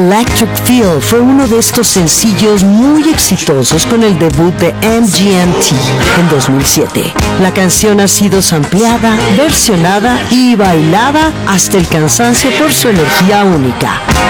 Electric Feel fue uno de estos sencillos muy exitosos con el debut de MGMT en 2007. La canción ha sido sampleada, versionada y bailada hasta el cansancio por su energía única.